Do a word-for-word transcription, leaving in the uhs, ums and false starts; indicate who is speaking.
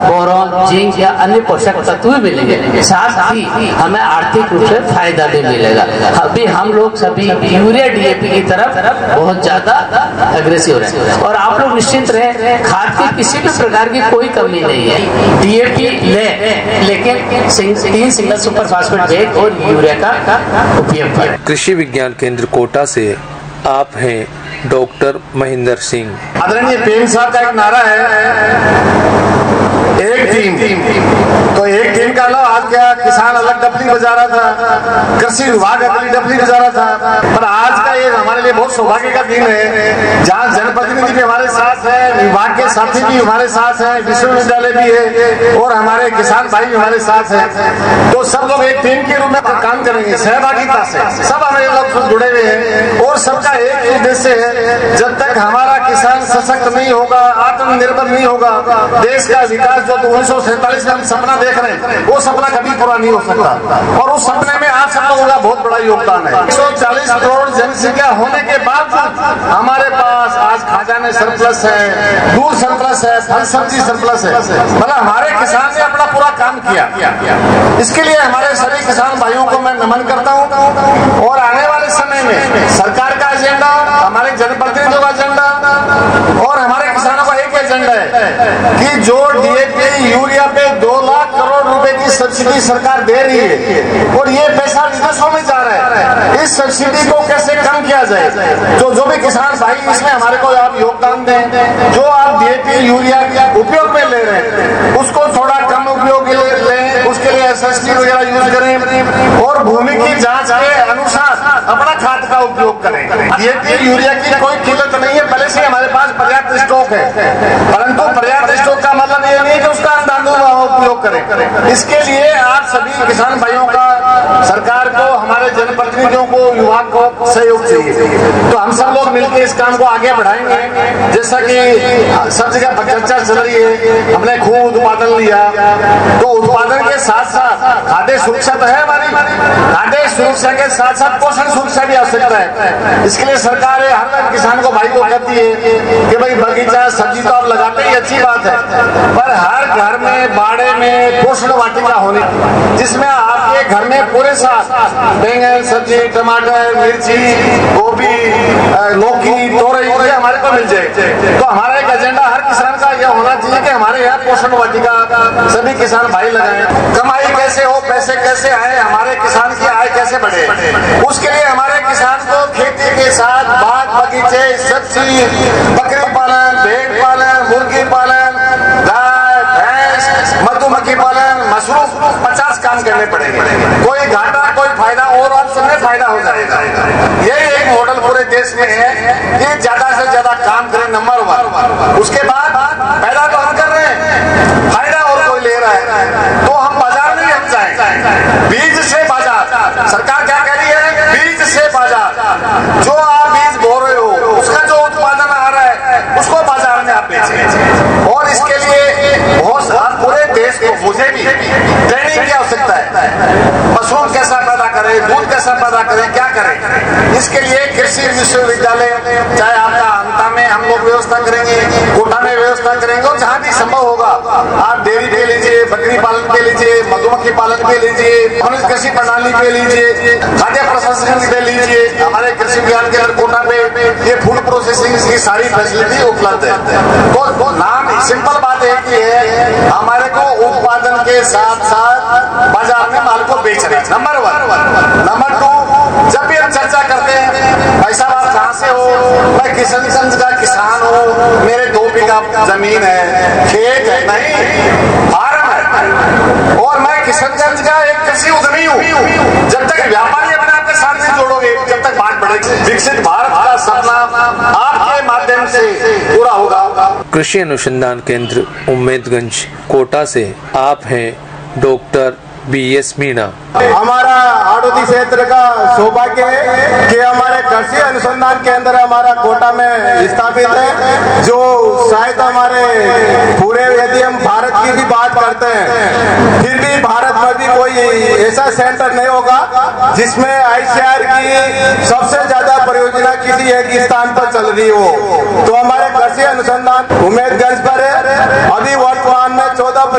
Speaker 1: Boron, zinc या अन्य पोषक तत्व भी मिलेंगे, साथ ही हमें आर्थिक रूप से फायदा भी मिलेगा। अभी हम लोग सभी यूरिया डीएपी की तरफ बहुत ज्यादा अग्रेसिव रहे और आप लोग निश्चिंत रहे, खाद की किसी भी प्रकार की कोई कमी नहीं है। डीएपी ले, लेकिन तीन सिंगल सुपर फास्फेट बैग और यूरिया का उपयोग करें।
Speaker 2: कृषि विज्ञान केंद्र कोटा से आप हैं डॉक्टर महेंद्र सिंह।
Speaker 3: आदरणीय पीएम साहब का एक नारा है, एक टीम, तो एक टीम का अलावा आज क्या किसान अलग डफली बजा रहा था, कृषि विभाग अलग डफली बजा रहा था, पर आज का ये हमारे लिए बहुत सौभाग्य का दिन है जहाँ जनप्रतिनिधि भी हमारे साथ है, विभाग के साथी भी हमारे साथ है, विश्वविद्यालय भी है और हमारे किसान भाई भी हमारे साथ है। तो सब लोग एक टीम के रूप में काम करेंगे सहभागिता से, सब हमारे लोग जुड़े हुए हैं और सबका एक उद्देश्य है, जब तक हमारा किसान सशक्त नहीं होगा, आत्मनिर्भर नहीं होगा, देश का विकास जो उन्नीस सौ सैतालीस में हम सपना देख रहे हैं वो सपना कभी पूरा नहीं हो सकता और उस सपने में आप सब लोगों का बहुत बड़ा योगदान है। एक सौ चालीस करोड़ जनसंख्या होने के बाद हमारे पास आज खजाने सरप्लस है, दूध सरप्लस है, फल सब्जी सरप्लस है, मतलब हमारे किसान ने अपना पूरा काम किया। इसके लिए हमारे सभी किसान भाइयों को मैं नमन करता हूँ और आने वाले समय में सरकार का एजेंडा, हमारे जनप्रतिनिधियों का एजेंडा और हमारे किसानों का एक एजेंडा है कि जो डीएपी यूरिया पे दो लाख करोड़ रुपए की सब्सिडी सरकार दे रही है और ये पैसा विदेशों में जा रहा है, इस सब्सिडी को कैसे कम किया जाए। जो जो भी किसान भाई इसमें हमारे को आप योगदान दें, जो आप डीएपी यूरिया उपयोग में ले रहे हैं उसको थोड़ा कम उपयोग लें, उसके लिए एसएसपी वगैरह यूज करें और भूमि की जांच के अनुसार अपना खाद का उपयोग करें। डीएपी यूरिया की कोई किल्लत नहीं है, पहले से हमारे पास पर्याप्त स्टॉक है, परंतु पर्याप्त स्टॉक का मतलब ये नहीं कि उसका उपयोग करें। इसके लिए आप सभी किसान भाइयों का, सरकार को, हमारे जनप्रतिनिधियों को, विभाग को सहयोग चाहिए। तो हम सब लोग मिलकर इस काम को आगे बढ़ाएंगे। जैसा कि सब जगह चर्चा चल रही है, हमने खूब उत्पादन लिया, तो उत्पादन के साथ साथ खाद्य सुरक्षा तो है हमारी, खाद्य सुरक्षा के साथ साथ पोषण सुरक्षा भी आवश्यकता है। इसके लिए सरकार हर किसान को भाई को कहती है कि भाई बगीचा सब्जी तो आप लगाते ही अच्छी बात है, पर हर घर में बाड़े में पोषण वाटिका होनी, जिसमें आपके घर में पूरे साथ बैंगन, सब्जी, टमाटर, मिर्ची, गोभी, लौकी, तोरई ये हमारे को मिल जाए। तो हमारा एक एजेंडा हर किसान का यह होना चाहिए कि हमारे यहाँ पोषण वाटिका सभी किसान भाई लगाएं। कमाई कैसे हो, पैसे कैसे आए, हमारे किसान की आय कैसे बढ़े, उसके लिए हमारे किसान को खेती के साथ बाग बगीचे, सब्जी, बकरी पालन, भेड़ पालन, मुर्गी पालन, गाय भैंस, मधुमक्खी पालन, मशरूम, पचास काम करने पड़ेंगे। कोई घाटा कोई फायदा और ऑप्शन में फायदा हो जाएगा। यही एक मॉडल पूरे देश में है कि ज्यादा से ज्यादा काम करें, नंबर वन। उसके बाद पैदा तो हम कर रहे हैं, फायदा और कोई ले रहा है, तो हम बाजार नहीं हम जाएंगे। बीज से बाजार, सरकार क्या कह रही है, बीज से बाजार। जो आप बीज बो रहे हो उसका जो उत्पादन आ रहा है उसको बाजार में आप बेचें। और इसके लिए बहुत पूरे देश को, मुझे भी ट्रेनिंग की आवश्यकता है, मशरूम कैसा पैदा करें, दूध कैसा पैदा करें, क्या करें। इसके लिए कृषि विश्वविद्यालय, चाहे आपका अंता में हम लोग व्यवस्था करेंगे, कोटा में व्यवस्था करेंगे, और जहाँ भी संभव होगा आप डेयरी पे लीजिए, बकरी पालन पे लीजिए, मधुमक्खी पालन पे लीजिए, खनिज कृषि प्रणाली पे लीजिए, खाद्य प्रसंस्करण पे लीजिए। हमारे कृषि विज्ञान केंद्र कोटा पे ये फूड प्रोसेसिंग की सारी फैसिलिटी उपलब्ध है। तो नाम सिंपल बात एक ही है, हमारे को उत्पादन के साथ साथ बाजार में माल को बेच रहे, नंबर वन। नंबर टू, जब भी हम चर्चा करते हैं भाई साहब आप कहाँ से हो, मैं किशनगंज का किसान हूँ, मेरे दो बीघा जमीन है, खेत है, नहीं फार्म है, और मैं किशनगंज का एक कृषि उद्यमी हूँ। जब तक व्यापारी अपने आपके साथ नहीं जोड़ोगे, जब तक बात बढ़ेगी। विकसित भारत का सपना आपके माध्यम से पूरा होगा।
Speaker 2: कृषि अनुसंधान केंद्र उम्मेदगंज कोटा से आप हैं डॉक्टर बी एस मीणा।
Speaker 3: हमारा हाड़ौती क्षेत्र का सौभाग्य है कि हमारे कृषि अनुसंधान केंद्र हमारा कोटा में स्थापित है, जो शायद हमारे पूरे, यदि हम भारत की भी बात करते हैं, फिर भी भारत में भी कोई ऐसा सेंटर नहीं होगा जिसमें आईसीआर की सबसे ज्यादा परियोजना किसी एक स्थान पर चल रही हो। तो हमारे कृषि अनुसंधान उम्मीदगंज पर है। अभी वर्तमान में चौदह